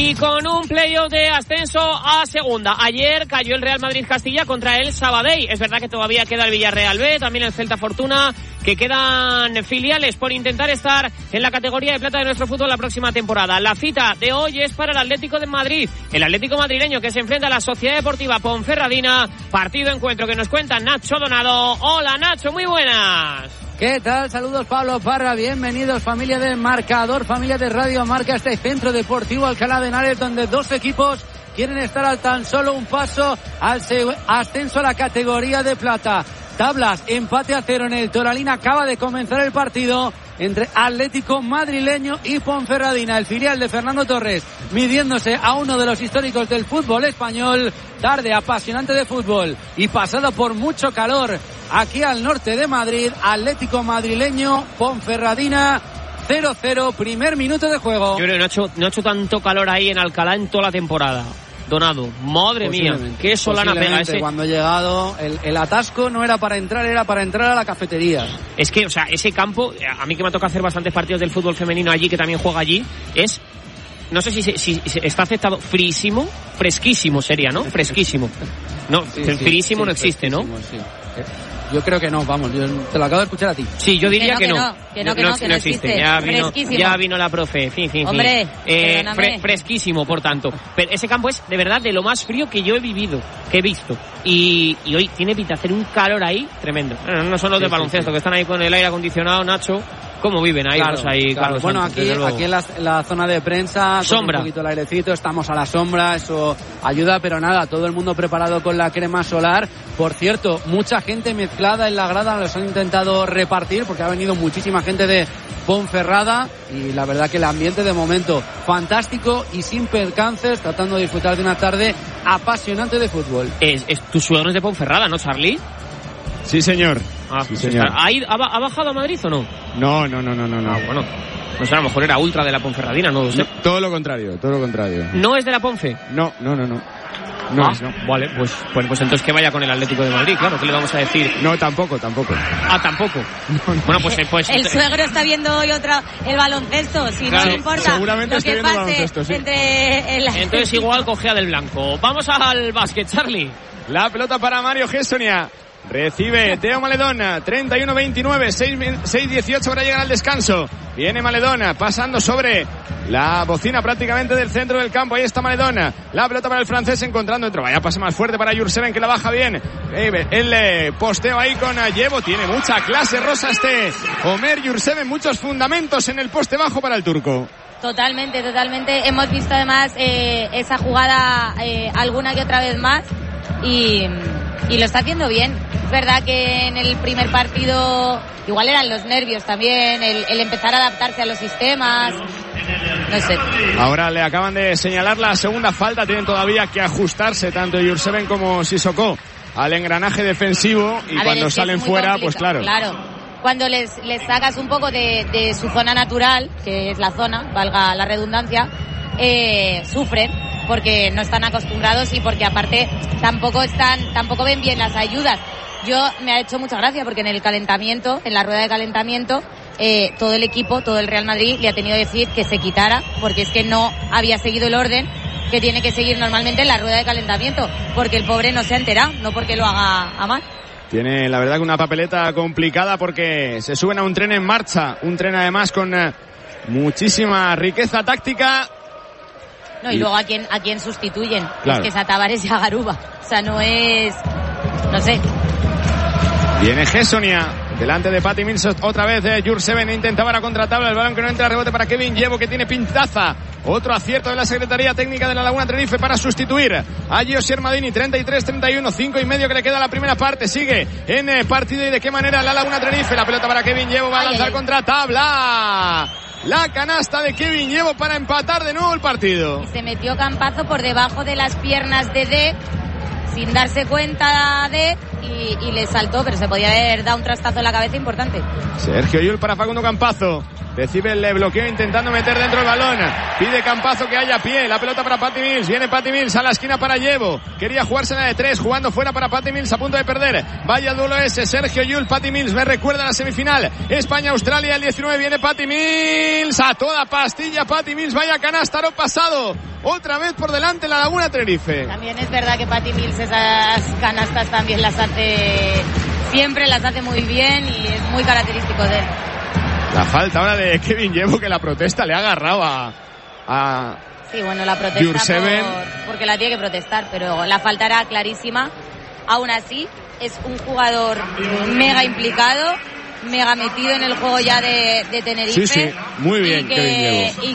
y con un playoff de ascenso a segunda. Ayer cayó el Real Madrid Castilla contra el Sabadell. Es verdad que todavía queda el Villarreal B, también el Celta Fortuna, que quedan filiales por intentar estar en la categoría de plata de nuestro fútbol la próxima temporada. La cita de hoy es para el Atlético de Madrid, el Atlético madrileño que se enfrenta a la Sociedad Deportiva Ponferradina. Partido encuentro que nos cuenta Nacho Donado. Hola Nacho, muy buenas. ¿Qué tal? Saludos Pablo Parra, bienvenidos familia del Marcador, familia de Radio Marca, este Centro Deportivo Alcalá de Henares, donde dos equipos quieren estar al tan solo un paso al ascenso a la categoría de plata. Tablas, empate a 0 en el Toralín, acaba de comenzar el partido entre Atlético madrileño y Ponferradina, el filial de Fernando Torres, midiéndose a uno de los históricos del fútbol español. Tarde apasionante de fútbol y pasado por mucho calor aquí al norte de Madrid. Atlético madrileño, Ponferradina 0-0, primer minuto de juego. Yo creo que no ha hecho tanto calor ahí en Alcalá en toda la temporada. Donado, madre mía, qué solana pega ese. Cuando he llegado, el atasco no era para entrar, era para entrar a la cafetería. Es que, o sea, ese campo, a mí que me toca hacer bastantes partidos del fútbol femenino allí, que también juega allí, es, no sé si está aceptado, frísimo, fresquísimo sería, ¿no? Fresquísimo. No, sí, frísimo no existe, ¿no? Sí. Yo creo que no, vamos, yo te lo acabo de escuchar a ti. Sí, yo diría que no existe. Ya vino la profe, fin. Hombre, fresquísimo, por tanto. Pero ese campo es de verdad de lo más frío que yo he vivido, que he visto. Y hoy tiene pinta de hacer un calor ahí tremendo. No son los de baloncesto, que están ahí con el aire acondicionado, Nacho. ¿Cómo viven ahí? Claro, ahí, claro. Bueno, aquí en la zona de prensa, sombra, con un poquito el airecito, estamos a la sombra, eso ayuda, pero nada, todo el mundo preparado con la crema solar. Por cierto, mucha gente mezclada en la grada, los han intentado repartir porque ha venido muchísima gente de Ponferrada y la verdad que el ambiente de momento fantástico y sin percances, tratando de disfrutar de una tarde apasionante de fútbol. Tu suegro es de Ponferrada, ¿no, Charlie? Sí, señor. Sí, señor. ¿Ha bajado a Madrid o no? No. Bueno, no sé, a lo mejor era ultra de la Ponferradina, no lo sé. No, todo lo contrario. ¿No es de la Ponfe? No. No. Vale, pues entonces que vaya con el Atlético de Madrid, claro, ¿qué le vamos a decir? No, tampoco. Ah, tampoco. No. Bueno, pues el suegro está viendo hoy el baloncesto, si claro, no le importa seguramente lo que pase baloncesto, sí. Entonces igual cogea del blanco. Vamos al básquet, Charlie. La pelota para Mario Gessonia. Recibe Teo Maledona, 31-29, 6-18 para llegar al descanso. Viene Maledona, pasando sobre la bocina prácticamente del centro del campo. Ahí está Maledona. La pelota para el francés encontrando dentro. Vaya pase más fuerte para Jurseven, que la baja bien. El posteo ahí con Yevo. Tiene mucha clase rosa Omer Jurseven. Muchos fundamentos en el poste bajo para el turco. Totalmente. Hemos visto además esa jugada alguna que otra vez más. Y lo está haciendo bien. Es verdad que en el primer partido igual eran los nervios también, el empezar a adaptarse a los sistemas, no sé. Ahora le acaban de señalar la segunda falta, tienen todavía que ajustarse tanto Jurseven como Sissoko al engranaje defensivo y cuando salen fuera, pues claro. Cuando les sacas un poco de su zona natural, que es la zona, valga la redundancia, sufren porque no están acostumbrados y porque aparte tampoco ven bien las ayudas. Me ha hecho mucha gracia porque en la rueda de calentamiento, todo el equipo, todo el Real Madrid le ha tenido que decir que se quitara porque es que no había seguido el orden que tiene que seguir normalmente en la rueda de calentamiento, porque el pobre no se ha enterado, no porque lo haga a mal. Tiene la verdad que una papeleta complicada porque se suben a un tren en marcha, un tren además con muchísima riqueza táctica. No, y luego a quién sustituyen. Claro. Es que es a Tavares y a Garuba. O sea, no sé. Viene Gessonia, delante de Patty Mills otra vez. Jurseven intentaba la contratabla, el balón que no entra, rebote para Kevin Yevo, que tiene pintaza. Otro acierto de la Secretaría Técnica de la Laguna Tenerife para sustituir a Giosier Madini. 33-31, 5:30 que le queda la primera parte. Sigue en partido y de qué manera la Laguna Tenerife. La pelota para Kevin Yevo, va a lanzar contra tabla. La canasta de Kevin Yevo para empatar de nuevo el partido. Y se metió Campazo por debajo de las piernas de Dek, sin darse cuenta de y le saltó, pero se podía haber dado un trastazo en la cabeza importante. Sergio Llull para Facundo Campazo. Recibe el bloqueo intentando meter dentro el balón. Pide Campazo que haya pie. La pelota para Patty Mills. Viene Patty Mills a la esquina para Llevo. Quería jugársela de 3. Jugando fuera para Patty Mills a punto de perder. Vaya duelo ese. Sergio Llull, Patty Mills. Me recuerda la semifinal. España-Australia el 19. Viene Patty Mills. A toda pastilla Patty Mills. Vaya canasta. No pasado. Otra vez por delante la Laguna Tenerife. También es verdad que Patty Mills esas canastas también las hace... Siempre las hace muy bien y es muy característico de él. La falta ahora de Kevin Llevo, que la protesta le ha agarrado a sí, bueno, la protesta porque la tiene que protestar, pero la falta era clarísima. Aún así, es un jugador mega implicado, mega metido en el juego ya de Tenerife. Sí, muy bien, Kevin Llevo. Y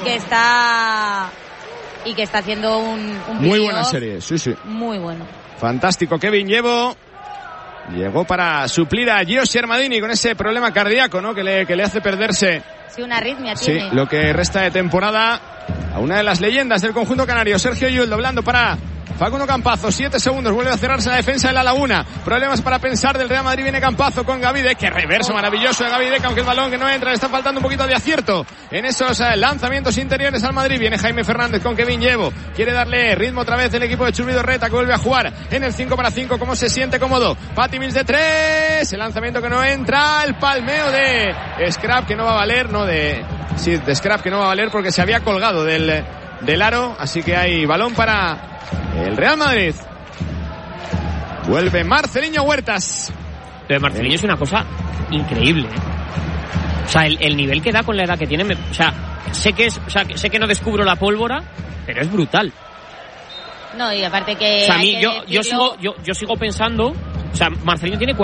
que está haciendo un muy buena serie, sí. Muy bueno. Fantástico, Kevin Llevo. Llegó para suplir a Giossi Armadini con ese problema cardíaco, ¿no? Que le hace perderse. Sí, una arritmia tiene. Sí, lo que resta de temporada a una de las leyendas del conjunto canario. Sergio Llull doblando para Facundo Campazo. 7 segundos, vuelve a cerrarse la defensa de la Laguna. Problemas para pensar del Real Madrid. Viene Campazo con Gavide. Qué reverso maravilloso de Gavide, aunque el balón que no entra. Le está faltando un poquito de acierto en esos lanzamientos interiores al Madrid. Viene Jaime Fernández con Kevin Llevo. Quiere darle ritmo otra vez el equipo de Churrido Reta, que vuelve a jugar en el 5 para 5. ¿Cómo se siente cómodo? Patty Mills de 3. El lanzamiento que no entra. El palmeo de Scrap que no va a valer. De Scrap que no va a valer porque se había colgado del aro. Así que hay balón para el Real Madrid. Vuelve Marceliño Huertas. Pero Marceliño es una cosa increíble, ¿eh? O sea, el nivel que da con la edad que tiene, sé que no descubro la pólvora, pero es brutal. No, y aparte que... O sea, a mí, yo sigo pensando, o sea, Marceliño tiene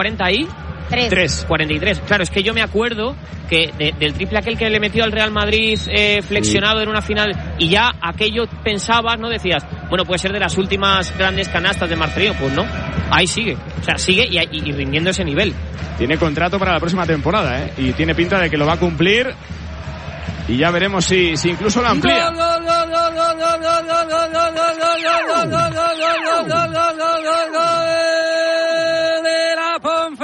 43. Claro, es que yo me acuerdo que del triple aquel que le metió al Real Madrid flexionado en una final, y ya aquello pensabas, ¿no? Decías, bueno, puede ser de las últimas grandes canastas de Marceliño. Pues no, ahí sigue. O sea, sigue y rindiendo ese nivel. Tiene contrato para la próxima temporada, ¿eh? Y tiene pinta de que lo va a cumplir. Y ya veremos si incluso lo amplía. De la Ponfe.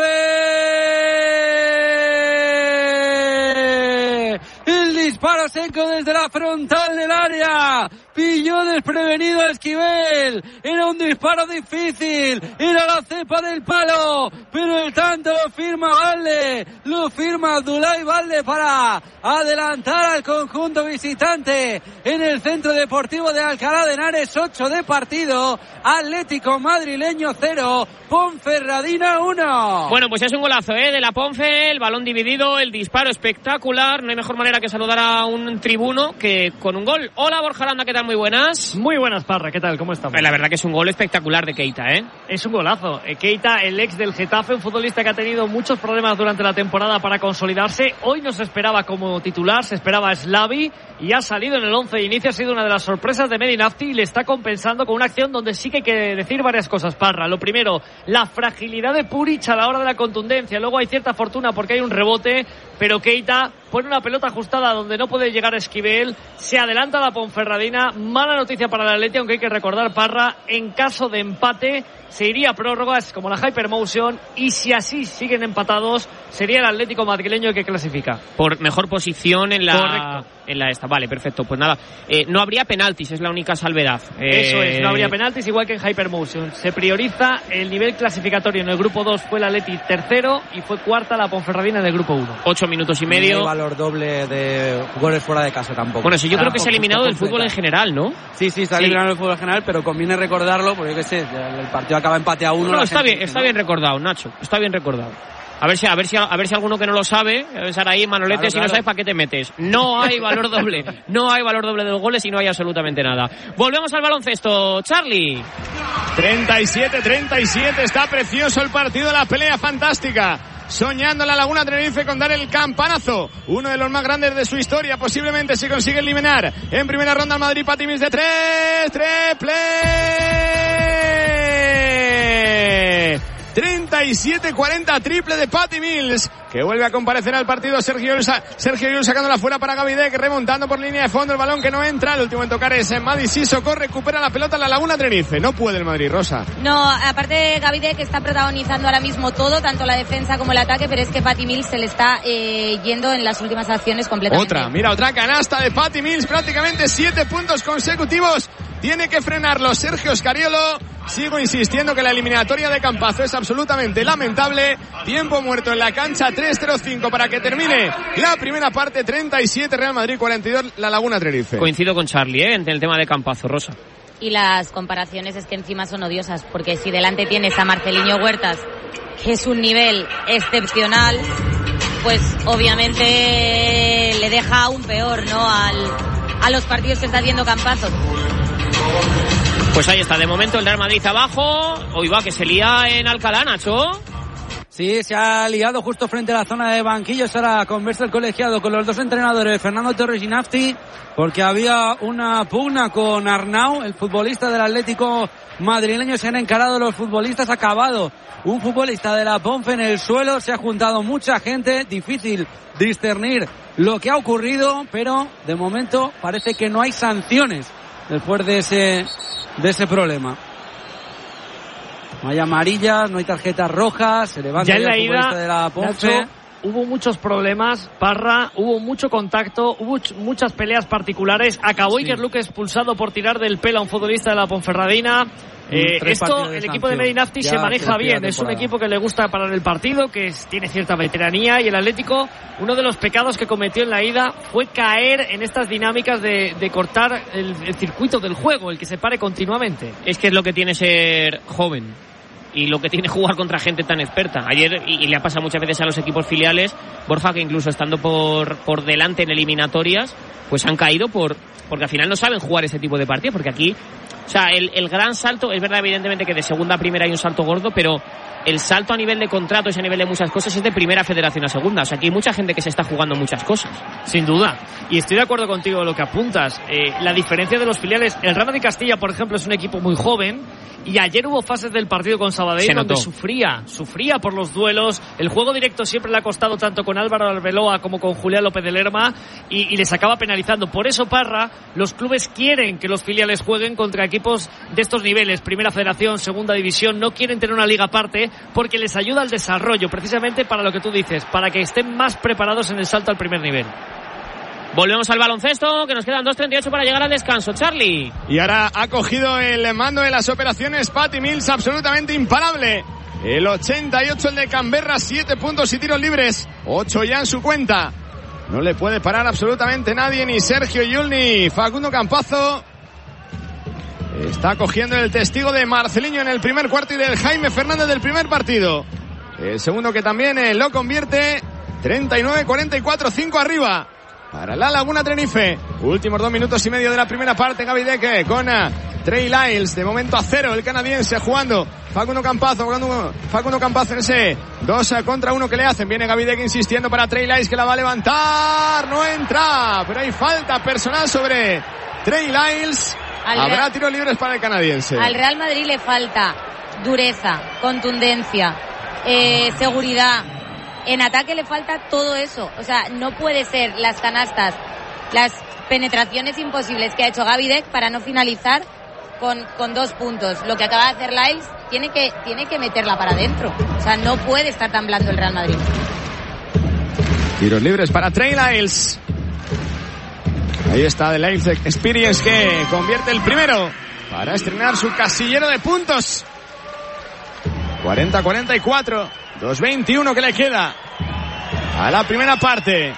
El disparo seco desde la frontal del área. Pilló desprevenido a Esquivel. Era un disparo difícil. Era la cepa del palo. Pero el tanto lo firma Valde. Lo firma Abdoulaye Valde para adelantar al conjunto visitante en el Centro Deportivo de Alcalá de Henares. 8 de partido. Atlético madrileño 0. Ponferradina 1. Bueno, pues es un golazo, de la Ponfe. El balón dividido. El disparo espectacular. No hay mejor manera que saludar a un tribuno que con un gol. Hola, Borja Aranda, ¿qué tal? Muy buenas. Muy buenas, Parra, ¿qué tal? ¿Cómo estamos? La verdad que es un gol espectacular de Keita, ¿eh? Es un golazo. Keita, el ex del Getafe, un futbolista que ha tenido muchos problemas durante la temporada para consolidarse. Hoy no se esperaba como titular, se esperaba a Slavi y ha salido en el 11 de inicio. Ha sido una de las sorpresas de Medinafti y le está compensando con una acción donde sí que hay que decir varias cosas, Parra. Lo primero, la fragilidad de Puric a la hora de la contundencia. Luego hay cierta fortuna porque hay un rebote, pero Keita pone una pelota ajustada donde no puede llegar Esquivel. Se adelanta la Ponferradina. Mala noticia para el Atleti, aunque hay que recordar, Parra, en caso de empate se iría a prórrogas como la Hypermotion, y si así siguen empatados sería el Atlético madrileño el que clasifica por mejor posición en la... Correcto. En la esta. Vale, perfecto. Pues nada, no habría penaltis, es la única salvedad. Eso es, no habría penaltis, igual que en Hypermotion. Se prioriza el nivel clasificatorio. En el grupo 2 fue el Atleti tercero y fue cuarta la Ponferradina en el grupo 1. 8 minutos y medio. No hay valor doble de goles fuera de casa tampoco. Bueno, sí, yo creo que se ha eliminado del fútbol en general, ¿no? Sí, se ha eliminado del fútbol en general, pero conviene recordarlo, porque yo qué sé, el partido acaba empate a 1. No, está bien recordado, Nacho. Está bien recordado. A ver si alguno que no lo sabe, estar ahí, Manolete, claro, si no sabes para qué te metes. No hay valor doble. No hay valor doble de los goles y no hay absolutamente nada. Volvemos al baloncesto, Charlie. 37-37, está precioso el partido, la pelea fantástica. Soñando la Laguna Tenerife con dar el campanazo, uno de los más grandes de su historia. Posiblemente se consigue eliminar en primera ronda al Madrid. Patty Mills de 3, triple. 37-40, triple de Patty Mills, que vuelve a comparecer al partido. Sergio Llull sacándola fuera para Gavidec, remontando por línea de fondo, el balón que no entra. El último en tocar es Madi Sissoko, recupera la pelota la Laguna Tenerife. No puede el Madrid, Rosa. No, aparte Gavidec está protagonizando ahora mismo todo, tanto la defensa como el ataque, pero es que Patty Mills se le está yendo en las últimas acciones completamente. Otra canasta de Patty Mills, prácticamente 7 puntos consecutivos. Tiene que frenarlo Sergio Scariolo. Sigo insistiendo que la eliminatoria de Campazo es absolutamente lamentable. Tiempo muerto en la cancha, 3:05 para que termine la primera parte. 37 Real Madrid, 42 la Laguna Tenerife. Coincido con Charlie, en el tema de Campazo, Rosa. Y las comparaciones es que encima son odiosas, porque si delante tienes a Marceliño Huertas, que es un nivel excepcional, pues obviamente le deja aún peor, ¿no?, a los partidos que está haciendo Campazo. Pues ahí está, de momento el Real Madrid abajo. Hoy va, que se lía en Alcalá, Nacho. Sí, se ha liado justo frente a la zona de banquillos. Ahora conversa el colegiado con los dos entrenadores, Fernando Torres y Nafti, porque había una pugna con Arnau, el futbolista del Atlético madrileño. Se han encarado los futbolistas, ha acabado un futbolista de la Ponfe en el suelo. Se ha juntado mucha gente, difícil discernir lo que ha ocurrido, pero de momento parece que no hay sanciones después de ese problema. No hay amarillas, no hay tarjetas rojas, se levanta ya en la ida de la Ponce. Nacho, hubo muchos problemas, Parra, hubo mucho contacto, hubo muchas peleas particulares. Acabó Iker Luque expulsado por tirar del pelo a un futbolista de la Ponferradina. Esto, el equipo de Medinafti se maneja bien, es un equipo que le gusta parar el partido, que tiene cierta veteranía, y el Atlético, uno de los pecados que cometió en la ida fue caer en estas dinámicas de cortar el circuito del juego, el que se pare continuamente. Es que es lo que tiene ser joven y lo que tiene jugar contra gente tan experta. Ayer, y le ha pasado muchas veces a los equipos filiales, Borja, que incluso estando por delante en eliminatorias, pues han caído porque al final no saben jugar ese tipo de partidos, porque aquí, o sea, el gran salto, es verdad evidentemente que de segunda a primera hay un salto gordo, pero el salto a nivel de contratos y a nivel de muchas cosas es de primera federación a segunda. O sea, aquí hay mucha gente que se está jugando muchas cosas. Sin duda. Y estoy de acuerdo contigo en lo que apuntas. La diferencia de los filiales, el Real Madrid Castilla, por ejemplo, es un equipo muy joven, y ayer hubo fases del partido con Sabadell donde sufría por los duelos. El juego directo siempre le ha costado tanto con Álvaro Arbeloa como con Julián López de Lerma, y les acaba penalizando. Por eso, Parra, los clubes quieren que los filiales jueguen contra equipos de estos niveles, primera federación, segunda división. No quieren tener una liga aparte porque les ayuda al desarrollo, precisamente para lo que tú dices, para que estén más preparados en el salto al primer nivel. Volvemos al baloncesto, que nos quedan 2:38 para llegar al descanso, Charlie. Y ahora ha cogido el mando de las operaciones Patty Mills, absolutamente imparable. El 88, el de Canberra, 7 puntos y tiros libres, 8 ya en su cuenta. No le puede parar absolutamente nadie, ni Sergio Llull ni Facundo Campazo. Está cogiendo el testigo de Marceliño en el primer cuarto y del Jaime Fernández del primer partido. El segundo que también lo convierte. 39-44, 5 arriba para la Laguna Tenerife. Últimos 2 minutos y medio de la primera parte. Gavidec con Trey Lyles, de momento a 0 el canadiense, jugando Facundo Campazo en ese 2 contra 1 que le hacen. Viene Gavidec insistiendo para Trey Lyles, que la va a levantar, no entra, pero hay falta personal sobre Trey Lyles. Habrá tiros libres para el canadiense. Al Real Madrid le falta dureza, contundencia, seguridad. En ataque le falta todo eso. O sea, no puede ser las canastas, las penetraciones imposibles que ha hecho Gavidec para no finalizar con 2 puntos. Lo que acaba de hacer Lyles tiene que meterla para adentro. O sea, no puede estar tan blando el Real Madrid. Tiros libres para Trey Lyles. Ahí está The Lyles Experience, que convierte el primero para estrenar su casillero de puntos. 40-44, 2:21 que le queda a la primera parte.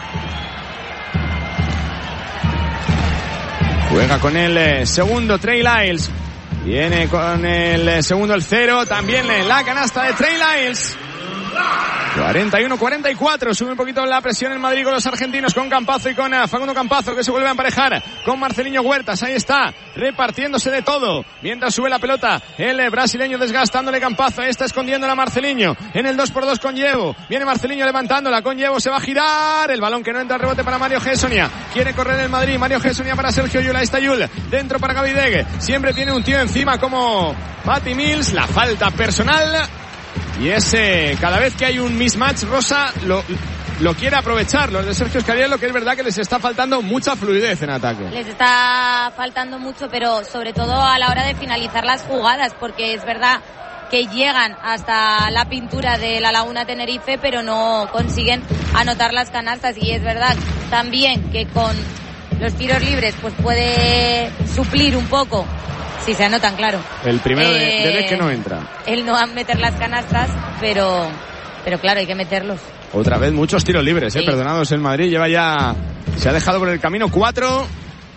Juega con el segundo Trey Lyles. Viene con el segundo el 0. También la canasta de Trey Lyles. 41-44, sube un poquito la presión en Madrid con los argentinos, con Campazo y con Facundo Campazo, que se vuelve a emparejar con Marceliño Huertas. Ahí está, repartiéndose de todo, mientras sube la pelota el brasileño, desgastándole Campazo. Ahí está escondiéndola a Marceliño en el 2x2 con Yevo. Viene Marceliño levantándola con Yevo, se va a girar, el balón que no entra, el rebote para Mario Gessonia. Quiere correr el Madrid, Mario Gessonia para Sergio Llull. Ahí está Llull, dentro para Gavidec. Siempre tiene un tío encima como Patty Mills. La falta personal y ese cada vez que hay un mismatch, Rosa lo quiere aprovechar. Los de Sergio Scariolo, que es verdad que les está faltando mucha fluidez en ataque. Les está faltando mucho, pero sobre todo a la hora de finalizar las jugadas, porque es verdad que llegan hasta la pintura de la Laguna Tenerife, pero no consiguen anotar las canastas. Y es verdad también que con los tiros libres pues puede suplir un poco, si se anotan, claro. El primero de Dec que no entra. El no va a meter las canastas, pero claro, hay que meterlos. Otra vez muchos tiros libres, sí. Perdonados el Madrid. Se ha dejado por el camino 4.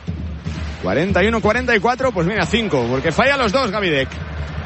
41-44, pues mira, 5, porque falla los dos Gaby Dec.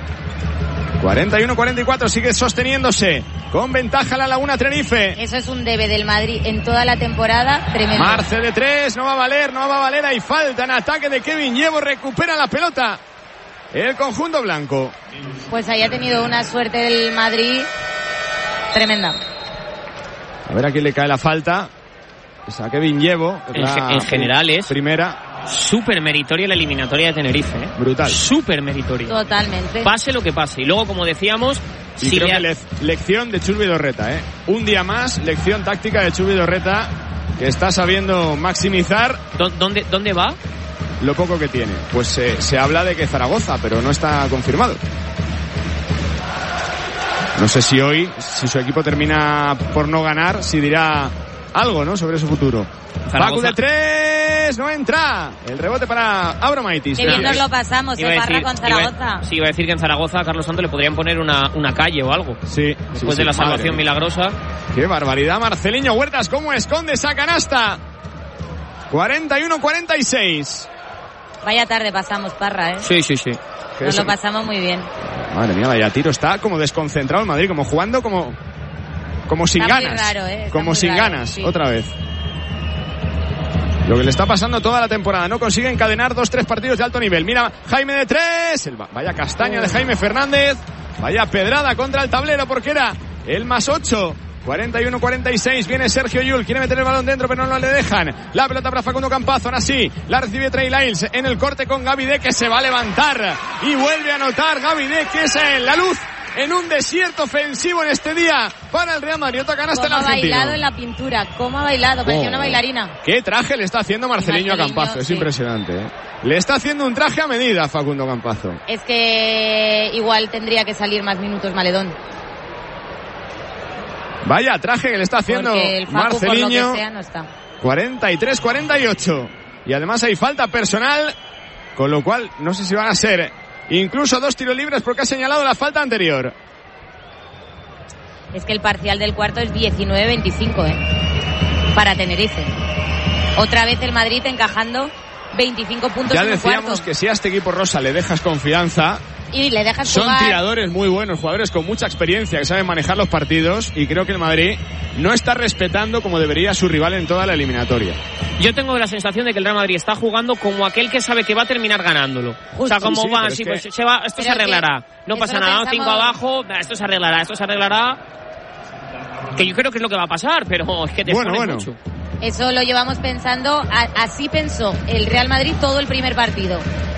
41-44, sigue sosteniéndose. Con ventaja la Laguna Tenerife. Eso es un debe del Madrid en toda la temporada, tremendo. Marce de 3, no va a valer. Hay falta en ataque de Kevin Llevo, recupera la pelota el conjunto blanco. Pues ahí ha tenido una suerte del Madrid tremenda. A ver a quién le cae la falta. Es a Kevin Llevo. En general es primera. Súper meritoria la eliminatoria de Tenerife, ¿eh? Brutal. Súper meritoria. Totalmente. Pase lo que pase. Y luego, como decíamos... Y creo que lección de Chus Vidorreta, ¿eh? Un día más, lección táctica de Chus Vidorreta, que está sabiendo maximizar... ¿Dónde va? Lo poco que tiene. Pues se habla de que Zaragoza, pero no está confirmado. No sé si hoy, si su equipo termina por no ganar, si dirá algo, ¿no?, sobre su futuro. Facu de 3, no entra. El rebote para Abromaitis. Qué bien nos lo pasamos, Parra, con Zaragoza. Sí, iba a decir que en Zaragoza a Carlos Santos le podrían poner una calle o algo. Sí. Después de la salvación milagrosa. Qué barbaridad. Marceliño Huertas, cómo esconde esa canasta. 41-46. Vaya tarde pasamos, Parra, ¿eh? Sí. Nos lo pasamos muy bien. Madre mía, vaya tiro. Está como desconcentrado el Madrid, como jugando como sin está ganas. Muy raro, ¿eh? Está como sin raro, ganas, sí. Otra vez. Lo que le está pasando toda la temporada. No consigue encadenar 2-3 partidos de alto nivel. Mira, Jaime de 3. Vaya castaña de Jaime Fernández. Vaya pedrada contra el tablero porque era el +8. 41-46, viene Sergio Llull, quiere meter el balón dentro pero no le dejan. La pelota para Facundo Campazo, ahora sí, la recibe Trey Lyles en el corte con Gaby Dec, que se va a levantar y vuelve a anotar Gaby Dec, que es la luz en un desierto ofensivo en este día para el Real Madrid. Otra canasta el argentino. ¿Cómo ha bailado en la pintura? ¿Cómo ha bailado? Parecía una bailarina. ¿Qué traje le está haciendo Marceliño a Campazo? Es impresionante, ¿eh? Le está haciendo un traje a medida a Facundo Campazo. Es que igual tendría que salir más minutos Maledón. Vaya traje que le está haciendo Marceliño. Por lo que sea, no está. 43-48. Y además hay falta personal, con lo cual no sé si van a ser incluso 2 tiros libres porque ha señalado la falta anterior. Es que el parcial del cuarto es 19-25, para Tenerife. Otra vez el Madrid encajando 25 puntos ya en un cuarto. Ya decíamos que si a este equipo Rosa le dejas confianza... Y le dejas son jugar. Tiradores muy buenos, jugadores con mucha experiencia que saben manejar los partidos, y creo que el Madrid no está respetando como debería a su rival en toda la eliminatoria. Yo tengo la sensación de que el Real Madrid está jugando como aquel que sabe que va a terminar ganándolo. Justo. O sea, como va, sí, pues se va, esto se arreglará. No pasa nada, 5 abajo, esto se arreglará. Que yo creo que es lo que va a pasar, pero es que te expones mucho. Eso lo llevamos pensando, así pensó el Real Madrid todo el primer partido.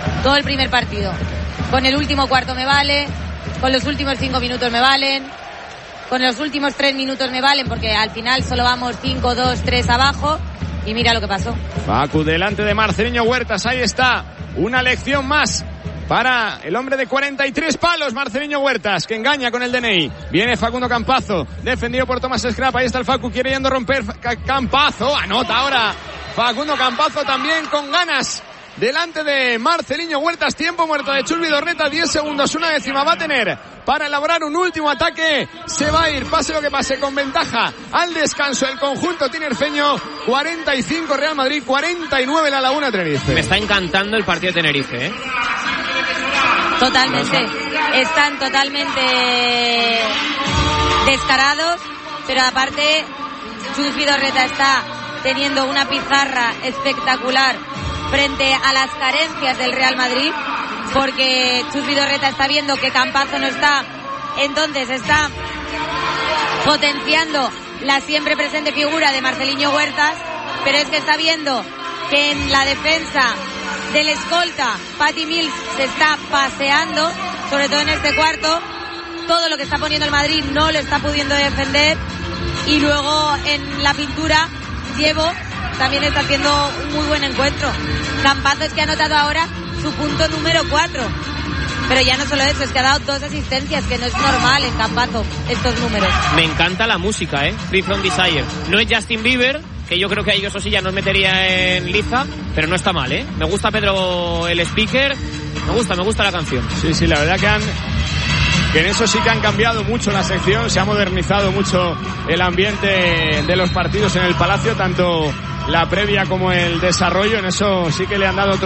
Con el último cuarto me vale, con los últimos 5 minutos me valen, con los últimos 3 minutos me valen, porque al final solo vamos 5-2-3 abajo, y mira lo que pasó. Facu delante de Marceliño Huertas, ahí está, una lección más para el hombre de 43 palos, Marceliño Huertas, que engaña con el DNI. Viene Facundo Campazo, defendido por Tomás Scrap, ahí está el Facu, quiere yendo a romper Campazo, anota ahora Facundo Campazo también con ganas. Delante de Marceliño Huertas, tiempo muerto de Chus Vidorreta, 10 segundos, una décima va a tener para elaborar un último ataque. Se va a ir, pase lo que pase, con ventaja al descanso el conjunto tinerfeño. 45 Real Madrid, 49 la Laguna Tenerife. Me está encantando el partido de Tenerife, ¿eh? Totalmente, están totalmente descarados, pero aparte Chus Vidorreta está teniendo una pizarra espectacular frente a las carencias del Real Madrid, porque Chus Vidorreta está viendo que Campazo no está, entonces está potenciando la siempre presente figura de Marceliño Huertas, pero es que está viendo que en la defensa del escolta Patty Mills se está paseando, sobre todo en este cuarto, todo lo que está poniendo el Madrid no lo está pudiendo defender. Y luego en la pintura, Llevo también está haciendo un muy buen encuentro. Campazzo es que ha anotado ahora su punto número 4. Pero ya no solo eso, es que ha dado 2 asistencias, que no es normal en Campazzo estos números. Me encanta la música, Free From Desire. No es Justin Bieber, que yo creo que a ellos sí ya nos metería en liza, pero no está mal, Me gusta Pedro el speaker, me gusta la canción. Sí, la verdad que en eso sí que han cambiado mucho la sección, se ha modernizado mucho el ambiente de los partidos en el Palacio, tanto la previa como el desarrollo. En eso sí que le han dado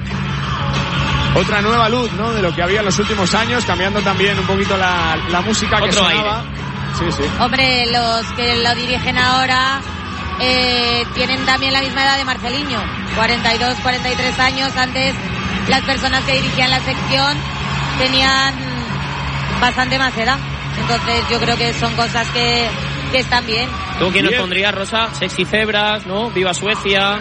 otra nueva luz, ¿no?, de lo que había en los últimos años, cambiando también un poquito la música que sonaba. Sí. Hombre, los que lo dirigen ahora tienen también la misma edad de Marceliño, 42, 43 años. Antes las personas que dirigían la sección tenían bastante más edad. Entonces yo creo que son cosas que están bien. ¿Tú quién nos pondrías, Rosa? Sexy Cebras, ¿no? Viva Suecia.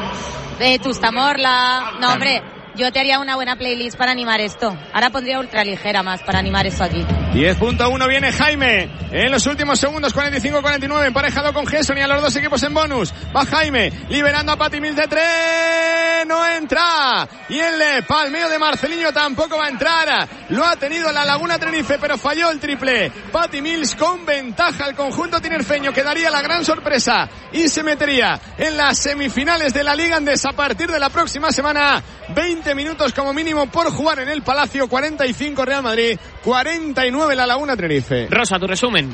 Tustamorla. No, hombre, yo te haría una buena playlist para animar esto. Ahora pondría ultraligera más para animar esto aquí. 10.1 viene Jaime en los últimos segundos, 45-49, emparejado con Gesson y a los dos equipos en bonus. Va Jaime, liberando a Patty Mills de 3, no entra. Y el palmeo de Marceliño tampoco va a entrar. Lo ha tenido la Laguna Tenerife, pero falló el triple. Patty Mills con ventaja al conjunto tinerfeño, que daría la gran sorpresa y se metería en las semifinales de la Liga Andesa a partir de la próxima semana. 20 minutos como mínimo por jugar en el Palacio, 45 Real Madrid, 49 la Laguna Tenerife. Rosa, tu resumen.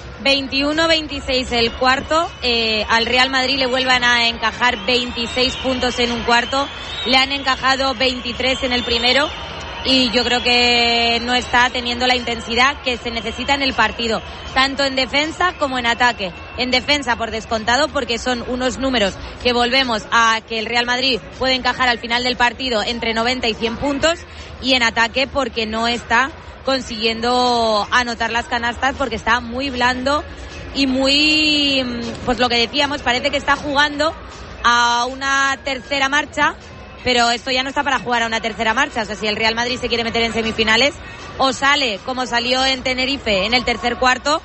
21-26 el cuarto. Al Real Madrid le vuelvan a encajar 26 puntos en un cuarto. Le han encajado 23 en el primero. Y yo creo que no está teniendo la intensidad que se necesita en el partido, tanto en defensa como en ataque. En defensa, por descontado, porque son unos números que volvemos a que el Real Madrid puede encajar al final del partido entre 90 y 100 puntos. Y en ataque, porque no está consiguiendo anotar las canastas, porque está muy blando y muy, pues lo que decíamos, parece que está jugando a una tercera marcha. Pero esto ya no está para jugar a una tercera marcha. O sea, si el Real Madrid se quiere meter en semifinales, o sale como salió en Tenerife en el tercer cuarto,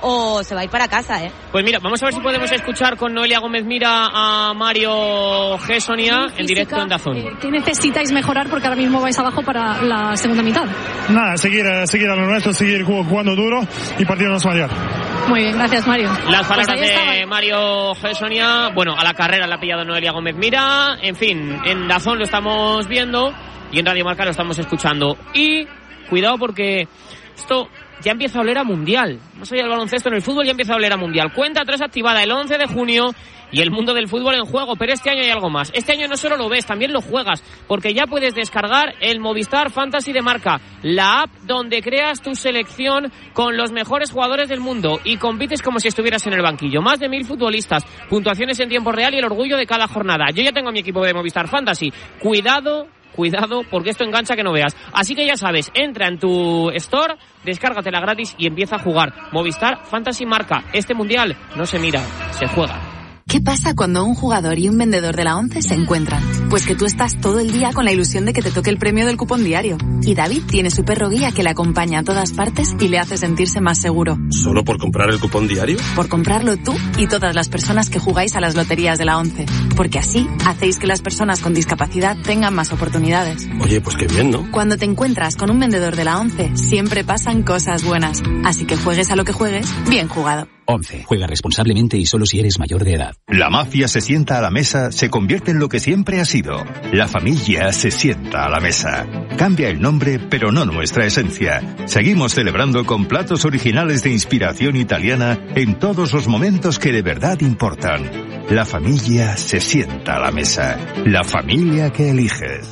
o se va a ir para casa, Pues mira, vamos a ver si podemos escuchar con Noelia Gómez Mira a Mario Gessonia en directo en DAZN. ¿Qué necesitáis mejorar? Porque ahora mismo vais abajo para la segunda mitad. Nada, seguir a lo nuestro, seguir jugando duro y partido a llegar. Muy bien, gracias, Mario. Las palabras de Mario Gessonia. Bueno, a la carrera la ha pillado Noelia Gómez Mira. En fin, en DAZN lo estamos viendo y en Radio Marca lo estamos escuchando. Y cuidado, porque esto ya empieza a oler a mundial. Más allá del baloncesto, en el fútbol ya empieza a oler a mundial. Cuenta 3 activada el 11 de junio y el mundo del fútbol en juego. Pero este año hay algo más. Este año no solo lo ves, también lo juegas, porque ya puedes descargar el Movistar Fantasy de Marca, la app donde creas tu selección con los mejores jugadores del mundo y compites como si estuvieras en el banquillo. Más de 1000 futbolistas, puntuaciones en tiempo real y el orgullo de cada jornada. Yo ya tengo mi equipo de Movistar Fantasy. Cuidado, porque esto engancha que no veas. Así que ya sabes, entra en tu store, descárgatela gratis y empieza a jugar. Movistar Fantasy Marca. Este mundial no se mira, se juega. ¿Qué pasa cuando un jugador y un vendedor de la ONCE se encuentran? Pues que tú estás todo el día con la ilusión de que te toque el premio del cupón diario. Y David tiene su perro guía que le acompaña a todas partes y le hace sentirse más seguro. ¿Solo por comprar el cupón diario? Por comprarlo tú y todas las personas que jugáis a las loterías de la ONCE. Porque así hacéis que las personas con discapacidad tengan más oportunidades. Oye, pues qué bien, ¿no? Cuando te encuentras con un vendedor de la ONCE, siempre pasan cosas buenas. Así que juegues a lo que juegues, bien jugado. 11. Juega responsablemente y solo si eres mayor de edad. La mafia se sienta a la mesa, se convierte en lo que siempre ha sido. La familia se sienta a la mesa. Cambia el nombre, pero no nuestra esencia. Seguimos celebrando con platos originales de inspiración italiana en todos los momentos que de verdad importan. La familia se sienta a la mesa. La familia que eliges.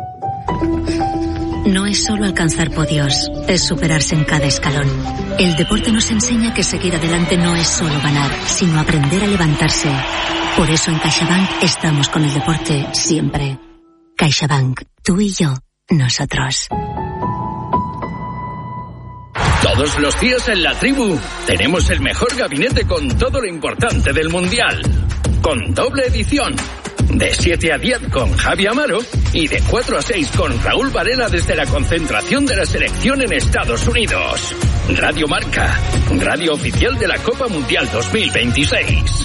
No es solo alcanzar podios, es superarse en cada escalón. El deporte nos enseña que seguir adelante no es solo ganar, sino aprender a levantarse. Por eso en CaixaBank estamos con el deporte siempre. CaixaBank, tú y yo, nosotros. Todos los días en La Tribu tenemos el mejor gabinete con todo lo importante del Mundial. Con doble edición. De 7 a 10 con Javi Amaro y de 4 a 6 con Raúl Varela desde la concentración de la selección en Estados Unidos. Radio Marca, radio oficial de la Copa Mundial 2026.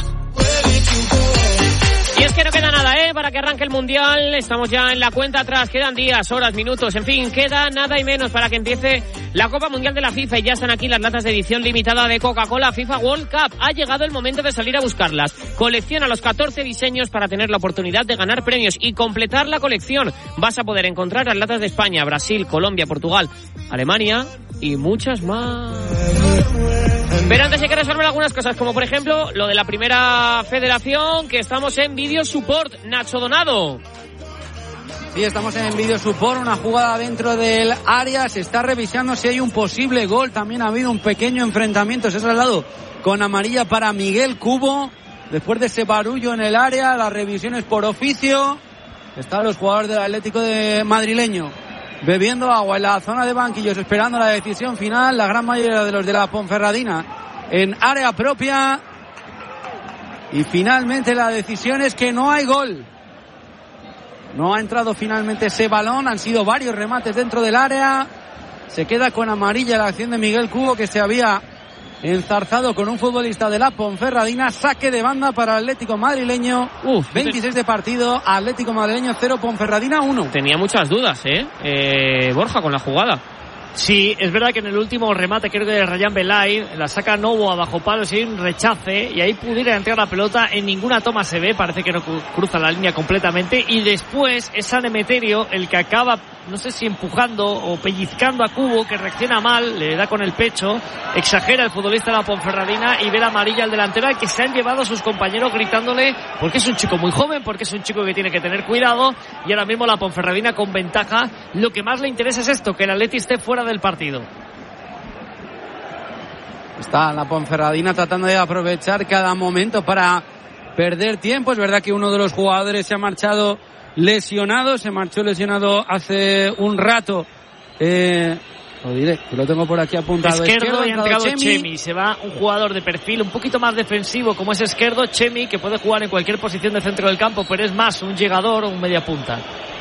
Y es que no queda nada, para que arranque el Mundial. Estamos ya en la cuenta atrás, quedan días, horas, minutos, en fin, queda nada y menos para que empiece la Copa Mundial de la FIFA y ya están aquí las latas de edición limitada de Coca-Cola FIFA World Cup. Ha llegado el momento de salir a buscarlas. Colecciona los 14 diseños para tener la oportunidad de ganar premios y completar la colección. Vas a poder encontrar las latas de España, Brasil, Colombia, Portugal, Alemania y muchas más. Pero antes hay que resolver algunas cosas, como por ejemplo lo de la primera federación, que estamos en Video Support. Nacho Donado. Sí, estamos en Video Support, una jugada dentro del área, se está revisando si hay un posible gol, también ha habido un pequeño enfrentamiento, se ha trasladado con amarilla para Miguel Cubo, después de ese barullo en el área, las revisiones por oficio, están los jugadores del Atlético de madrileño bebiendo agua en la zona de banquillos, esperando la decisión final, la gran mayoría de los de la Ponferradina en área propia, y finalmente la decisión es que no hay gol. No ha entrado finalmente ese balón, han sido varios remates dentro del área, se queda con amarilla la acción de Miguel Cubo, que se había enzarzado con un futbolista de la Ponferradina. Saque de banda para el Atlético madrileño. 26 de partido, Atlético madrileño 0, Ponferradina 1. Tenía muchas dudas, Borja, con la jugada. Sí, es verdad que en el último remate, creo que de Rayán Belay, la saca Novo a bajo palo sin rechace, y ahí pudiera entrar la pelota. En ninguna toma se ve, parece que no cruza la línea completamente, y después es San Emeterio el que acaba, no sé si empujando o pellizcando a Cubo, que reacciona mal, le da con el pecho, exagera el futbolista de la Ponferradina y ve la amarilla al delantero, al que se han llevado a sus compañeros gritándole, porque es un chico muy joven, porque es un chico que tiene que tener cuidado, y ahora mismo la Ponferradina con ventaja. Lo que más le interesa es esto, que el Atleti esté fuera del partido. Está la Ponferradina tratando de aprovechar cada momento para perder tiempo. Es verdad que uno de los jugadores se ha marchado lesionado, se marchó lesionado hace un rato. Lo diré, que lo tengo por aquí apuntado. Esquerdo, y ha entregado Chemi. Se va un jugador de perfil un poquito más defensivo como es Esquerdo. Chemi, que puede jugar en cualquier posición de centro del campo, pero es más un llegador o un media punta.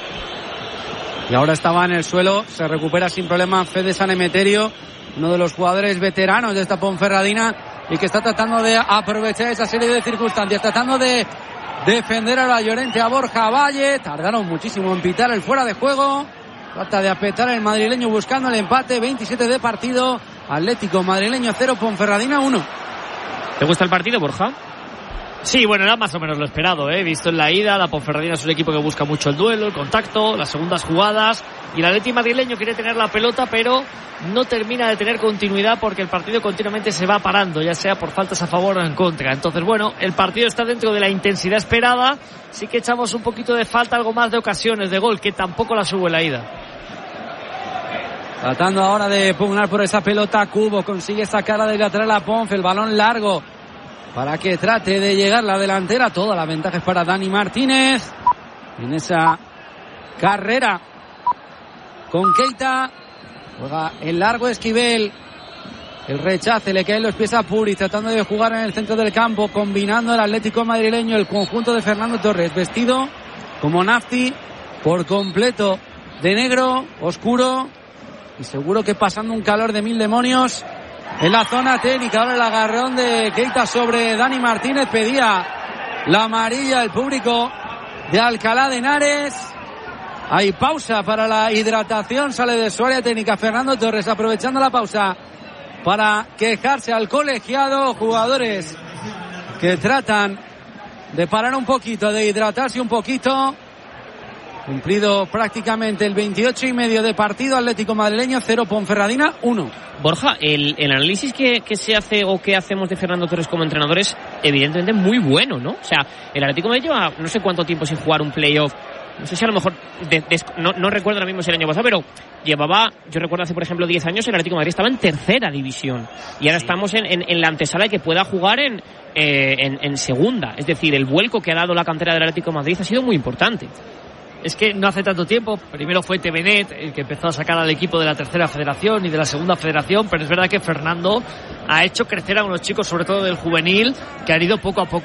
Y ahora estaba en el suelo, se recupera sin problema Fede San Emeterio, uno de los jugadores veteranos de esta Ponferradina, y que está tratando de aprovechar esa serie de circunstancias, tratando de defender a la Llorente, a Borja Valle. Tardaron muchísimo en pitar el fuera de juego. Trata de apretar el madrileño buscando el empate. 27 de partido, Atlético madrileño 0, Ponferradina 1. ¿Te gusta el partido, Borja? Sí, bueno, era más o menos lo esperado, visto en la ida. La Ponferradina es un equipo que busca mucho el duelo, el contacto, las segundas jugadas, y el Atleti madrileño quiere tener la pelota, pero no termina de tener continuidad porque el partido continuamente se va parando, ya sea por faltas a favor o en contra. Entonces, bueno, el partido está dentro de la intensidad esperada. Sí que echamos un poquito de falta, algo más de ocasiones de gol, que tampoco las hubo en la ida. Tratando ahora de pugnar por esa pelota, Cubo consigue sacarla del lateral a Ponfe, el balón largo para que trate de llegar la delantera. Toda la ventaja es para Dani Martínez en esa carrera con Keita. Juega el largo Esquivel, el rechace, le caen los pies a Puri, tratando de jugar en el centro del campo, combinando el Atlético madrileño, el conjunto de Fernando Torres, vestido como Nafti, por completo de negro, oscuro, y seguro que pasando un calor de mil demonios en la zona técnica. Ahora el agarrón de Keita sobre Dani Martínez, pedía la amarilla el público de Alcalá de Henares. Hay pausa para la hidratación, sale de su área técnica Fernando Torres, aprovechando la pausa para quejarse al colegiado. Jugadores que tratan de parar un poquito, de hidratarse un poquito. Cumplido prácticamente el 28,5 de partido, Atlético madrileño 0, Ponferradina 1. Borja, el análisis que se hace o que hacemos de Fernando Torres como entrenador es evidentemente muy bueno, ¿no? O sea, el Atlético de Madrid lleva no sé cuánto tiempo sin jugar un playoff. No sé si a lo mejor, no recuerdo ahora mismo si el año pasado, pero llevaba, yo recuerdo hace por ejemplo 10 años, el Atlético de Madrid estaba en tercera división. Y ahora estamos en la antesala de que pueda jugar en segunda. Es decir, el vuelco que ha dado la cantera del Atlético de Madrid ha sido muy importante. Es que no hace tanto tiempo, primero fue Tevenet el que empezó a sacar al equipo de la tercera federación y de la segunda federación, pero es verdad que Fernando ha hecho crecer a unos chicos, sobre todo del juvenil, que han ido poco a poco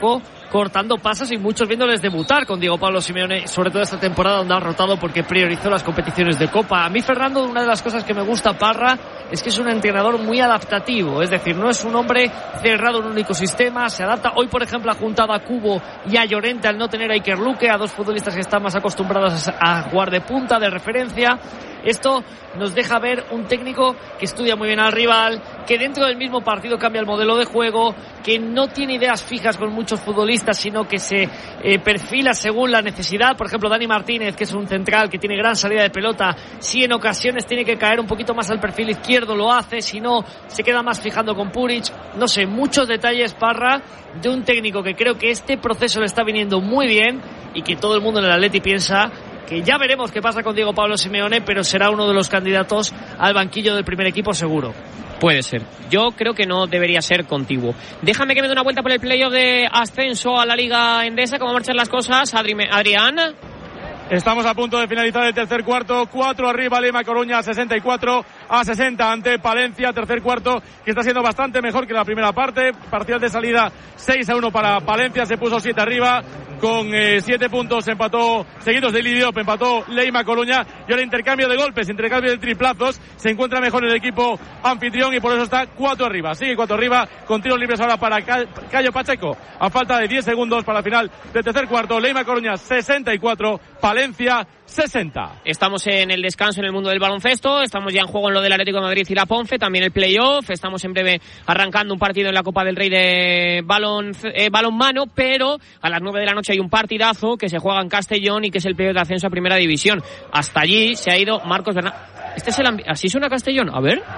cortando pasos y muchos viéndoles debutar con Diego Pablo Simeone, sobre todo esta temporada donde ha rotado porque priorizó las competiciones de Copa. A mí, Fernando, una de las cosas que me gusta Parra es que es un entrenador muy adaptativo, es decir, no es un hombre cerrado en un único sistema, se adapta. Hoy, por ejemplo, ha juntado a Cubo y a Llorente al no tener a Iker Luque, a dos futbolistas que están más acostumbrados a jugar de punta, de referencia. Esto nos deja ver un técnico que estudia muy bien al rival, que dentro del mismo partido cambia el modelo de juego, que no tiene ideas fijas con muchos futbolistas, sino que se perfila según la necesidad. Por ejemplo, Dani Martínez, que es un central que tiene gran salida de pelota, si en ocasiones tiene que caer un poquito más al perfil izquierdo, lo hace, si no, se queda más fijando con Puric. No sé, muchos detalles, Parra, de un técnico que creo que este proceso le está viniendo muy bien y que todo el mundo en el Atleti piensa que ya veremos qué pasa con Diego Pablo Simeone, pero será uno de los candidatos al banquillo del primer equipo seguro. Puede ser. Yo creo que no debería ser contiguo. Déjame que me dé una vuelta por el playoff de ascenso a la Liga Endesa. ¿Cómo marchan las cosas, Adrián? Estamos a punto de finalizar el tercer cuarto. 4 arriba Lima Coruña, 64-60 ante Palencia. Tercer cuarto que está siendo bastante mejor que la primera parte. Parcial de salida 6-1 para Palencia. Se puso 7 arriba con 7 puntos. Empató seguidos de Lidiop. Empató Lima Coruña. Y ahora intercambio de golpes, intercambio de triplazos. Se encuentra mejor el equipo anfitrión y por eso está 4 arriba. Sigue 4 arriba con tiros libres ahora para Cayo Pacheco. A falta de 10 segundos para el final del tercer cuarto. Lima Coruña 64, Palencia 60. Estamos en el descanso en el mundo del baloncesto, estamos ya en juego en lo del Atlético de Madrid y la Ponfe, también el playoff, estamos en breve arrancando un partido en la Copa del Rey de balonmano, pero a las 9 de la noche hay un partidazo que se juega en Castellón y que es el playoff de ascenso a Primera División. Hasta allí se ha ido Marcos Bernal. ¿Así suena Castellón? A ver.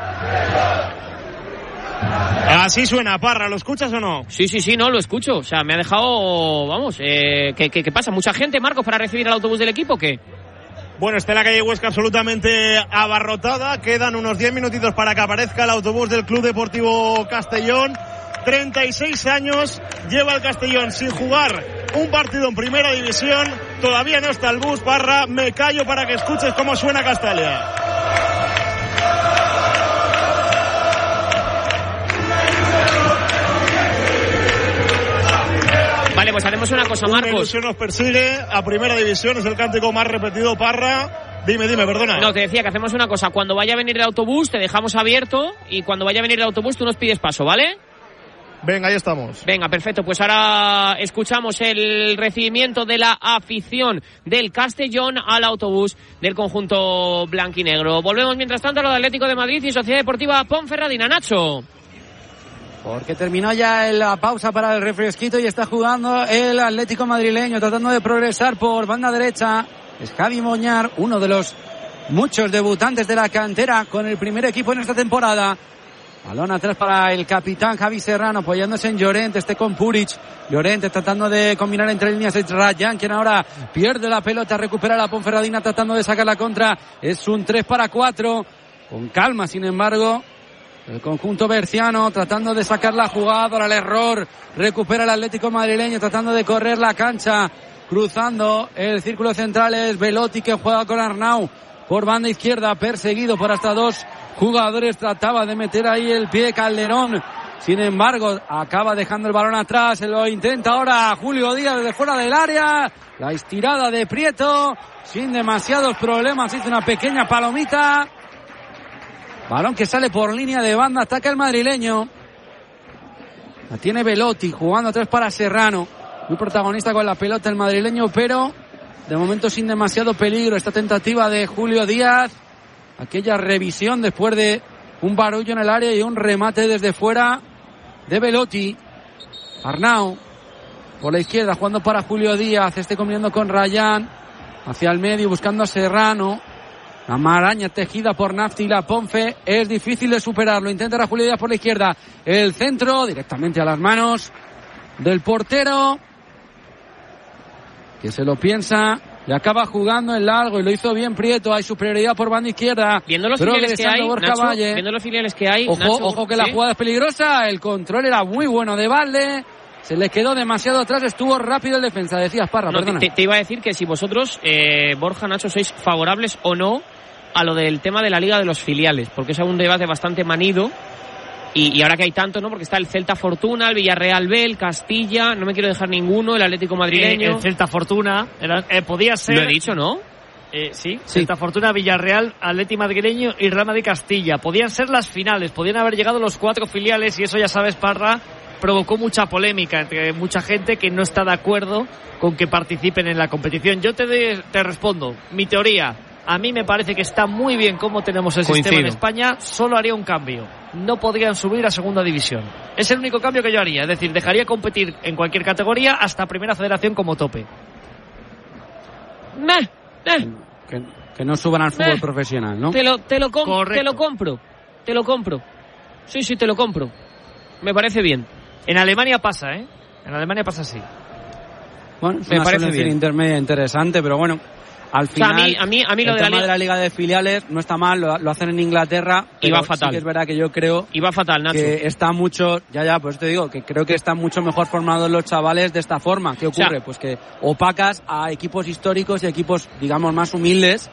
Así suena, Parra, ¿lo escuchas o no? Sí, no, lo escucho. O sea, me ha dejado, vamos, ¿qué pasa? ¿Mucha gente, Marcos, para recibir al autobús del equipo o qué? Bueno, está la calle Huesca absolutamente abarrotada. Quedan unos 10 minutitos para que aparezca el autobús del Club Deportivo Castellón. 36 años lleva el Castellón sin jugar un partido en Primera División. Todavía no está el bus, Parra. Me callo para que escuches cómo suena Castalia. Vale, pues haremos una cosa, Marcos. Una ilusión nos persigue a Primera División, es el cántico más repetido, Parra. Dime, perdona. No, te decía que hacemos una cosa. Cuando vaya a venir el autobús, te dejamos abierto y cuando vaya a venir el autobús, tú nos pides paso, ¿vale? Venga, ahí estamos. Venga, perfecto. Pues ahora escuchamos el recibimiento de la afición del Castellón al autobús del conjunto blanquinegro. Volvemos mientras tanto a lo de Atlético de Madrid y Sociedad Deportiva Ponferradina. Nacho. Porque terminó ya la pausa para el refresquito y está jugando el Atlético madrileño, tratando de progresar por banda derecha. Es Javi Moñar, uno de los muchos debutantes de la cantera con el primer equipo en esta temporada. Balón atrás para el capitán Javi Serrano, apoyándose en Llorente, con Puric. Llorente tratando de combinar entre líneas. Es Rayan quien ahora pierde la pelota, recupera la Ponferradina tratando de sacar la contra. Es un 3-4. Con calma, sin embargo. El conjunto berciano tratando de sacar la jugada al error. Recupera el Atlético madrileño tratando de correr la cancha. Cruzando el círculo central es Velotti que juega con Arnau. Por banda izquierda, perseguido por hasta dos jugadores. Trataba de meter ahí el pie Calderón. Sin embargo, acaba dejando el balón atrás. Se lo intenta ahora Julio Díaz desde fuera del área. La estirada de Prieto. Sin demasiados problemas. Hizo una pequeña palomita. Balón que sale por línea de banda. Ataca el madrileño. La tiene Velotti jugando atrás para Serrano. Muy protagonista con la pelota el madrileño, pero de momento sin demasiado peligro. Esta tentativa de Julio Díaz. Aquella revisión después de un barullo en el área y un remate desde fuera de Velotti. Arnau por la izquierda jugando para Julio Díaz. Combinando con Rayan. Hacia el medio buscando a Serrano. La maraña tejida por Nafti y la Ponfe es difícil de superarlo. Intentará Julio Díaz por la izquierda. El centro directamente a las manos del portero, que se lo piensa y acaba jugando en largo y lo hizo bien Prieto. Hay superioridad por banda izquierda. Viendo los filiales que hay, Nacho, viendo los filiales que hay, ojo, Nacho, ojo que la jugada es peligrosa. El control era muy bueno de Valde. Se le quedó demasiado atrás, estuvo rápido el defensa. Decías, Parra, perdona. Te iba a decir que si vosotros, Borja, Nacho, sois favorables o no a lo del tema de la liga de los filiales, porque es un debate bastante manido Y ahora que hay tanto, ¿no? Porque está el Celta Fortuna, el Villarreal B, el Castilla, no me quiero dejar ninguno, el Atlético Madrileño. El Celta Fortuna, podía ser... Lo he dicho, ¿no? Sí, Celta Fortuna, Villarreal, Atlético Madrileño y Real Madrid Castilla. Podían ser las finales, podían haber llegado los 4 filiales y eso, ya sabes, Parra, provocó mucha polémica entre mucha gente que no está de acuerdo con que participen en la competición. Yo te respondo, mi teoría, a mí me parece que está muy bien cómo tenemos el sistema en España, solo haría un cambio, no podrían subir a segunda división. Es el único cambio que yo haría, es decir, dejaría competir en cualquier categoría hasta primera federación como tope. Que no suban al fútbol profesional, ¿no? Te lo compro. Sí, te lo compro. Me parece bien. En Alemania pasa, ¿eh? En Alemania pasa así. Bueno, es una solución intermedia interesante, pero bueno, al final, o sea, a mí lo el tema de la liga de filiales no está mal, lo hacen en Inglaterra, y va fatal. Sí que es verdad que yo creo y va fatal, Nacho, que está mucho, pues te digo, que creo que están mucho mejor formados los chavales de esta forma. ¿Qué ocurre? O sea, pues que opacas a equipos históricos y equipos, digamos, más humildes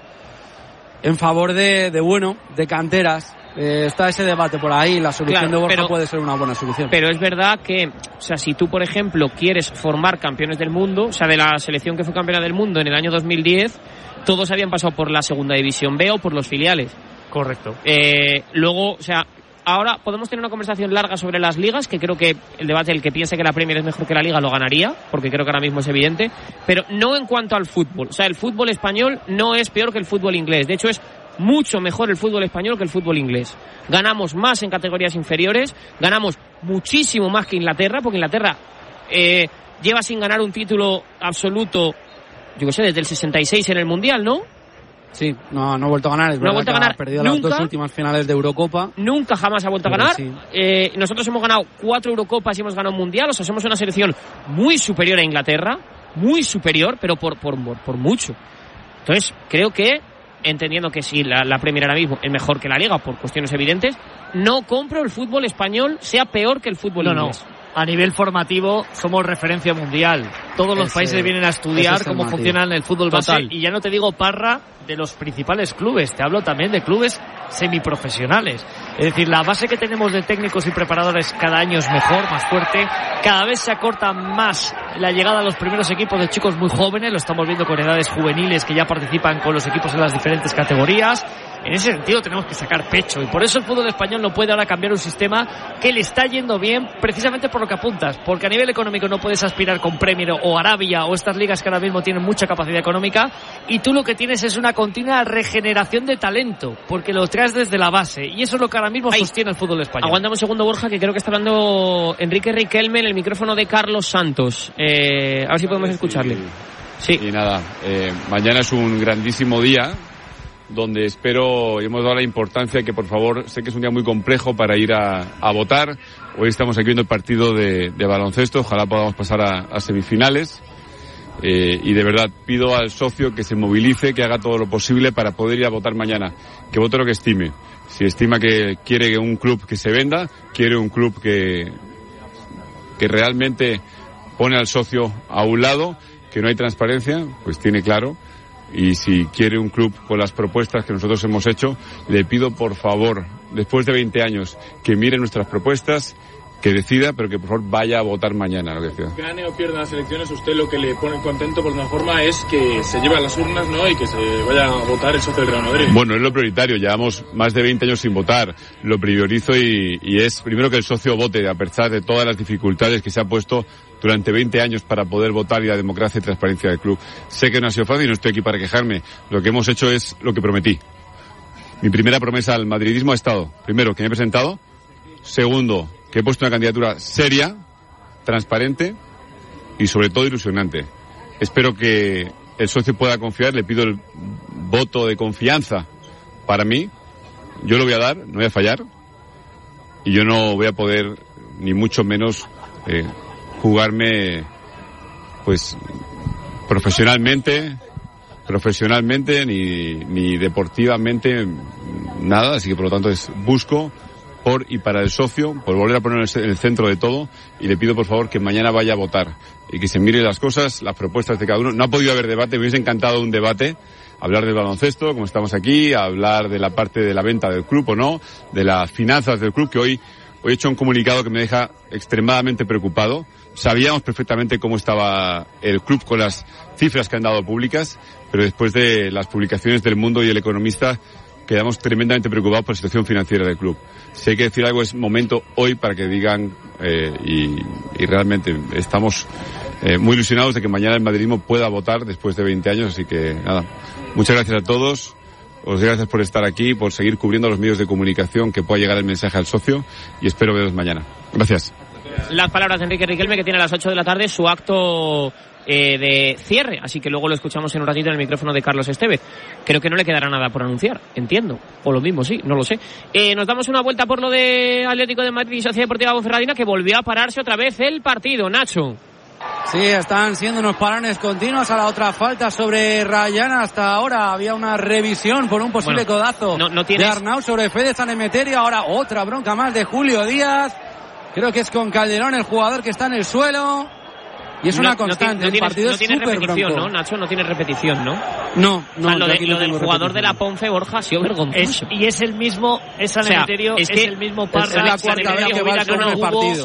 en favor de canteras. Está ese debate por ahí, la solución de Borja puede ser una buena solución. Pero es verdad que, o sea, si tú, por ejemplo, quieres formar campeones del mundo, o sea, de la selección que fue campeona del mundo en el año 2010, todos habían pasado por la segunda división B o por los filiales. Correcto. Luego, o sea, ahora podemos tener una conversación larga sobre las ligas, que creo que el debate, el que piense que la Premier es mejor que la Liga, lo ganaría, porque creo que ahora mismo es evidente, pero no en cuanto al fútbol. O sea, el fútbol español no es peor que el fútbol inglés. De hecho, es mucho mejor el fútbol español que el fútbol inglés. Ganamos más en categorías inferiores, ganamos muchísimo más que Inglaterra, porque Inglaterra lleva sin ganar un título absoluto, yo qué sé, desde el 66 en el Mundial, ¿no? Sí, no ha vuelto a ganar, es verdad que ha perdido las 2 últimas finales de Eurocopa. Nunca jamás ha vuelto a ganar. Sí. Nosotros hemos ganado 4 Eurocopas y hemos ganado un Mundial, o sea, somos una selección muy superior a Inglaterra, muy superior, pero por mucho. Entonces, creo que, entendiendo que si la Premier ahora mismo es mejor que la Liga por cuestiones evidentes, no compro el fútbol español sea peor que el fútbol inglés. A nivel formativo somos referencia mundial. Todos los países vienen a estudiar cómo funciona el fútbol base. Y ya no te digo, Parra, de los principales clubes, te hablo también de clubes semiprofesionales. Es decir, la base que tenemos de técnicos y preparadores cada año es mejor, más fuerte. Cada vez se acorta más la llegada a los primeros equipos de chicos muy jóvenes. Lo estamos viendo con edades juveniles que ya participan con los equipos en las diferentes categorías. En ese sentido tenemos que sacar pecho, y por eso el fútbol español no puede ahora cambiar un sistema que le está yendo bien, precisamente por lo que apuntas, porque a nivel económico no puedes aspirar con Premier o Arabia o estas ligas que ahora mismo tienen mucha capacidad económica, y tú lo que tienes es una continua regeneración de talento, porque lo traes desde la base, y eso es lo que ahora mismo sostiene el fútbol español. Aguántame un segundo, Borja, que creo que está hablando Enrique Riquelme en el micrófono de Carlos Santos. A ver si podemos escucharle. Sí. Y nada, mañana es un grandísimo día, donde espero, y hemos dado la importancia que, por favor, sé que es un día muy complejo para ir a votar. Hoy estamos aquí viendo el partido de baloncesto, ojalá podamos pasar a semifinales. Y de verdad pido al socio que se movilice, que haga todo lo posible para poder ir a votar mañana, que vote lo que estime. Si estima que quiere un club que se venda, quiere un club que realmente pone al socio a un lado, que no hay transparencia, pues tiene claro. Y si quiere un club con las propuestas que nosotros hemos hecho, le pido por favor, después de 20 años, que mire nuestras propuestas, que decida, pero que por favor vaya a votar mañana, lo que decida. Gane o pierda las elecciones, usted lo que le pone contento por una forma es que se lleve a las urnas, ¿no? Y que se vaya a votar el socio del Real Madrid. Bueno, es lo prioritario, llevamos más de 20 años sin votar. Lo priorizo y es primero que el socio vote, a pesar de todas las dificultades que se ha puesto durante 20 años para poder votar, y la democracia y transparencia del club. Sé que no ha sido fácil y no estoy aquí para quejarme. Lo que hemos hecho es lo que prometí. Mi primera promesa al madridismo ha estado, primero, que me he presentado. Segundo, que he puesto una candidatura seria, transparente y sobre todo ilusionante. Espero que el socio pueda confiar, le pido el voto de confianza para mí. Yo lo voy a dar, no voy a fallar. Y yo no voy a poder, ni mucho menos, jugarme pues profesionalmente ni deportivamente nada, así que por lo tanto busco por y para el socio, por volver a poner en el centro de todo, y le pido por favor que mañana vaya a votar y que se mire las cosas, las propuestas de cada uno. No ha podido haber debate, me hubiese encantado un debate, hablar del baloncesto, como estamos aquí, hablar de la parte de la venta del club o no, de las finanzas del club, que hoy Hoy he hecho un comunicado que me deja extremadamente preocupado. Sabíamos perfectamente cómo estaba el club con las cifras que han dado públicas, pero después de las publicaciones del Mundo y El Economista quedamos tremendamente preocupados por la situación financiera del club. Si hay que decir algo, es momento hoy para que digan, y realmente estamos muy ilusionados de que mañana el madridismo pueda votar después de 20 años, así que nada, muchas gracias a todos. Os doy gracias por estar aquí, por seguir cubriendo los medios de comunicación, que pueda llegar el mensaje al socio, y espero veros mañana. Gracias. Las palabras de Enrique Riquelme, que tiene a las 8 de la tarde su acto de cierre, así que luego lo escuchamos en un ratito en el micrófono de Carlos Estevez. Creo que no le quedará nada por anunciar, entiendo, o lo mismo, sí, no lo sé. Nos damos una vuelta por lo de Atlético de Madrid y Sociedad Deportiva Ponferradina, que volvió a pararse otra vez el partido. Nacho. Sí, están siendo unos parones continuos. A la otra falta sobre Rayana. Hasta ahora había una revisión por un posible codazo de Arnau sobre Fede San Emeterio. Ahora otra bronca más de Julio Díaz. Creo que es con Calderón, el jugador que está en el suelo. Y es una constante. El partido es súper repetición, bronco. ¿no, Nacho? No tiene repetición, ¿no? No. O sea, lo del jugador de la Ponfe, Borja, ha sido vergonzoso. Y es el mismo, es San Emeterio, es el mismo Parra. Es la cuarta vez que va al partido.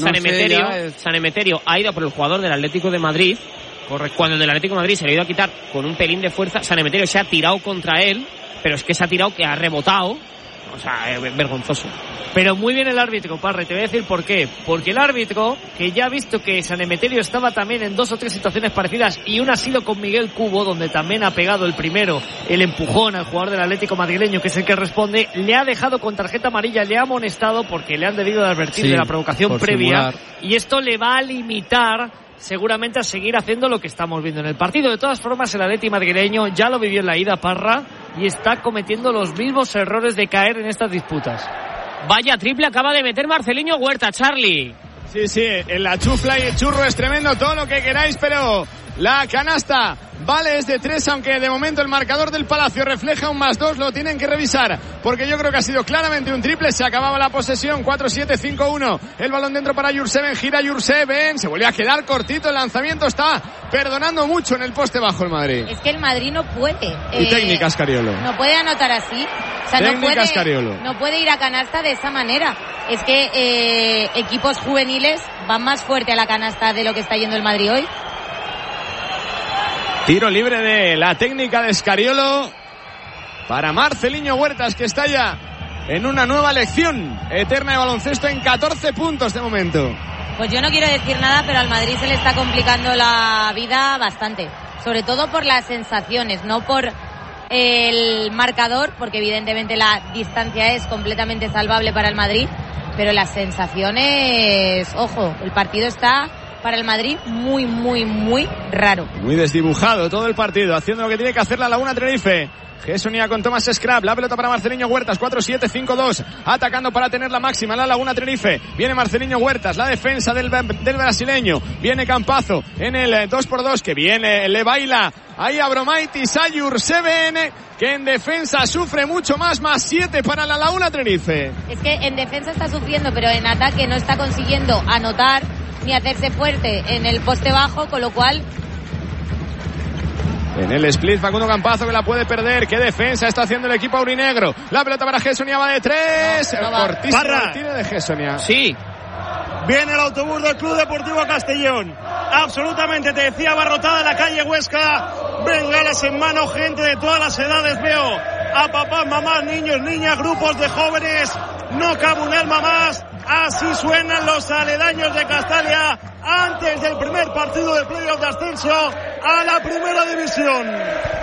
San Emeterio ha ido por el jugador del Atlético de Madrid. Correcto. Cuando el del Atlético de Madrid se le ha ido a quitar con un pelín de fuerza, San Emeterio se ha tirado contra él, pero es que se ha tirado, que ha rebotado. O sea, es vergonzoso. Pero muy bien el árbitro, Parra, y te voy a decir por qué. Porque el árbitro, que ya ha visto que San Emeterio estaba también en 2 o 3 situaciones parecidas, y una ha sido con Miguel Cubo, donde también ha pegado el primero, el empujón al jugador del Atlético madrileño, que es el que responde, le ha dejado con tarjeta amarilla, le ha amonestado porque le han debido de advertir de la provocación previa, y esto le va a limitar seguramente a seguir haciendo lo que estamos viendo en el partido. De todas formas, el Atleti madrileño ya lo vivió en la ida, Parra, y está cometiendo los mismos errores de caer en estas disputas. Vaya triple acaba de meter Marceliño Huerta, Charlie. Sí, en la chufla y el churro es tremendo, todo lo que queráis, pero la canasta vale es de 3, aunque de momento el marcador del Palacio refleja un +2, lo tienen que revisar, porque yo creo que ha sido claramente un triple. Se acababa la posesión, 4-7, 5-1, el balón dentro para Jurseven, gira Jurseven, se volvió a quedar cortito, el lanzamiento está perdonando mucho en el poste bajo el Madrid. Es que el Madrid no puede. Y técnica Scariolo. No puede anotar así. O sea, no puede ir a canasta de esa manera. Es que equipos juveniles van más fuerte a la canasta de lo que está yendo el Madrid hoy. Tiro libre de la técnica de Scariolo para Marceliño Huertas, que está ya en una nueva lección eterna de baloncesto en 14 puntos de momento. Pues yo no quiero decir nada, pero al Madrid se le está complicando la vida bastante. Sobre todo por las sensaciones, no por el marcador, porque evidentemente la distancia es completamente salvable para el Madrid, pero las sensaciones, ojo, el partido está para el Madrid muy, muy, muy raro. Muy desdibujado todo el partido, haciendo lo que tiene que hacer la Laguna Tenerife. Gessonia con Thomas Scrap, la pelota para Marceliño Huertas, 4-7, 5-2, atacando para tener la máxima la Laguna Tenerife. Viene Marceliño Huertas, la defensa del brasileño, viene Campazo en el 2x2, que viene, le baila ahí a Bromaitis, a Jurseven, que en defensa sufre mucho más 7 para la Laguna Tenerife. Es que en defensa está sufriendo, pero en ataque no está consiguiendo anotar ni hacerse fuerte en el poste bajo, con lo cual... En el split, Facundo Campazo, que la puede perder. ¿Qué defensa está haciendo el equipo aurinegro? La pelota para Gessonia, va de 3. Cortísimo el tiro de Gessonia. Sí. Viene el autobús del Club Deportivo Castellón. Absolutamente, te decía, abarrotada la calle Huesca. Bengalas en mano, gente de todas las edades. Veo a papás, mamás, niños, niñas, grupos de jóvenes. No cabe un alma más. Así suenan los aledaños de Castalia antes del primer partido de playoff de ascenso a la primera división.